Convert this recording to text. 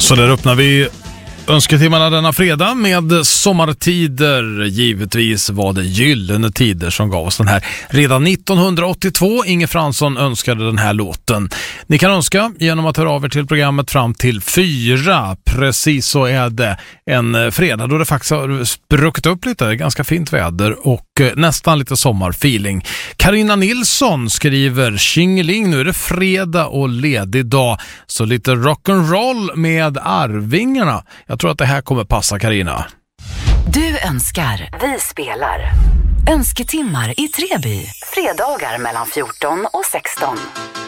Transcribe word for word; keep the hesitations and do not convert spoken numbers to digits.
Så där öppnar vi önsketimmarna denna fredag med sommartider. Givetvis var det gyllene tider som gav oss den här. Redan nittonhundraåttiotvå, Inge Fransson önskade den här låten. Ni kan önska genom att höra av er till programmet fram till fyra. Precis så är det en fredag då det faktiskt har spruckit upp lite. Ganska fint väder och nästan lite sommarfeeling. Carina Nilsson skriver: Tjingeling, nu är det fredag och ledig dag. Så lite rock'n'roll med Arvingarna. Jag tror att det här kommer passa Carina. Du önskar, vi spelar. Önsketimmar i Treby. Fredagar mellan fjorton och sexton.